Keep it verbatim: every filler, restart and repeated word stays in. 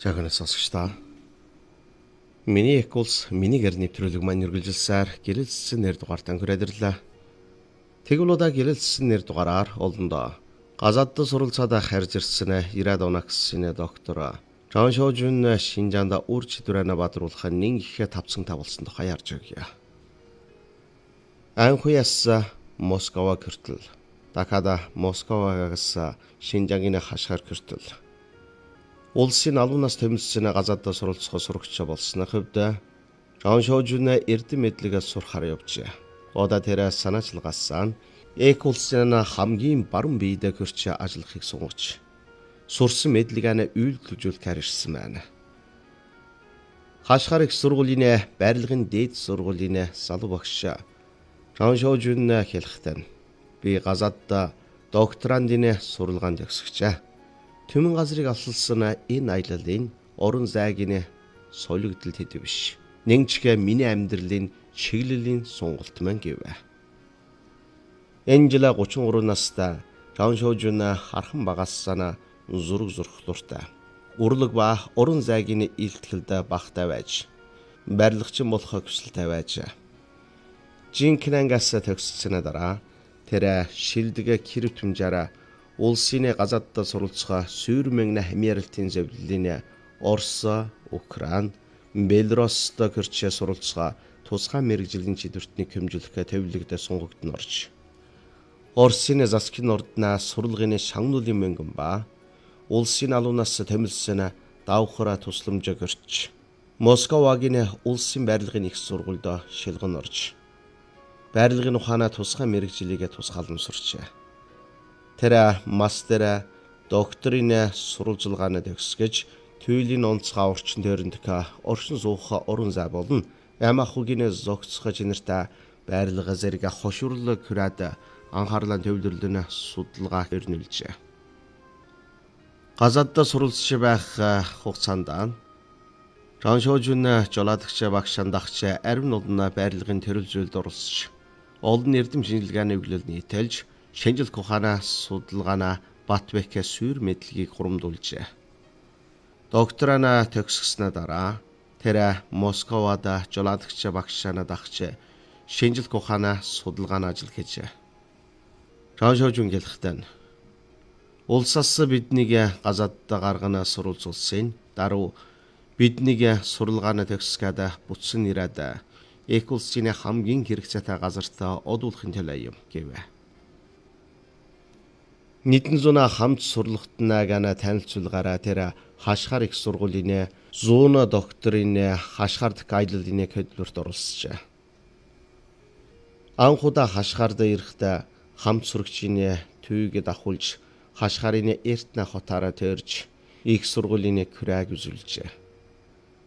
Жаахан сонсогчдоо. Миний их улс минийгээр нэвтрүүлэг маань үргэлжилсээр гэрэлсэн нэр дугаартаа хүрээдэрлээ. Тэгвэл удаа гэрэлсэн нэр дугаараар олондоо газад суралцаад харж ирсэн ирээд онаксны доктор Жан Шожун Шинжаанда үр чидвэрэнэ бадруулах нэг их тавцсан тавлсан тухай ярьж өгье. Анхуяс Москва хүртэл Дакада Москвагаас Шинжаагийн хашгаар хүртэл улсын алуунаас томилсон газад суралцах сурагч болсон хувьд Жан Шожун эрдэм мэдлэгээс сурахаар явжээ. Ода тэр санаачлагаасан эк улсын хамгийн баруун биедээ хөрч ажиллахыг сунгаж сурсан мэдлэгээ үйлдвэрлэхээр ирсэн байна. Хашгаар их сургуулийн байрлагын дээд сургуулийн залуу багш Жан Шожун хэлэхдээ би газадда докторандын суралгаанд төгсгчээ. Түмэн газрыг авсалсан энэ аялалын орон зайгийн солигдол хэд биш. Нэгчгээ миний амьдралын чиглэлийн сонголт маань гэвэ. Энжела гучин гурван настай Жан Шожун хархан багассана зураг зурхлууртай. Урлаг ба орон зайгийн илтгэлд багтай байж барилгачин болох хүсэлтэй байж жинкнангаас төгссөн дараа тэр шилдэг хэрэг түнжаараа улсын газадд суралцах сүйрмэн хамааралтын зөвлөлийн Орос, Украин, Белоруст хөрч суралцах тусгай мэрэгжлийн чидвэртний хэмжүүлэх төвлөгдө сунгагдсан орж. Оросын засгийн орднаа сурлагын шагнуулын мөнгөн ба улсын алуунаас томилсон давхар тусламж өгч Москвагийн улсын байрлагын их сургуульд шилгэн орж. Байрлагын ухаанаа тусгай мэрэгжлийг тусгаалan сурчээ. Тэр мастер докторийн сурвалжлагааны төгсгөж төвлийн онцгой орчин тойрондох оршин суух орон зай болон ямахугийн зогцох чинэртэй байрлага зэрэг хошуурлаг хүрээд анхаарлаа төвлөрлөн судалгаа хөрнүүлжээ. Газадд суралцж байх хугацаанд Жан Шожун жолоодогч багшандагч ариун улна байрлагын төрөл зүйлд оролцож олон эрдэм шинжилгээний өглөөл нийтэлж шинжилх ухаанаа судалгаанаа Батбек сүйр мэдлэгийг хурамдуулжээ. Докторана төгсгснээ дараа тэр Москвад жолоодогч багшаанаа дагч шинжилх ухаанаа судалгааны ажил хийжээ. Жан Шожун хэлэхдээ улсаас биднийг газадд гаргана суралцуулсан даруй биднийг суралгааны төгсгөөд бүтсэн ирээд эк улсын хамгийн хэрэгцээтэй газарт одуулахын төлөө юм гэвэ. Нийтэн зуна хамт сурлагтнаа гана танилцуулгаараа тэр хашгаар их сургуулийн зуна докторийн хашгаард аяллалын хөдөлгөөрт оролцжээ. Анхудаа хашгаард ирэхдээ хамт сурагчийн төвийг давхулж хашгаарын эртнэ хотаараа төрж их сургуулийн күрээг үзүүлжээ.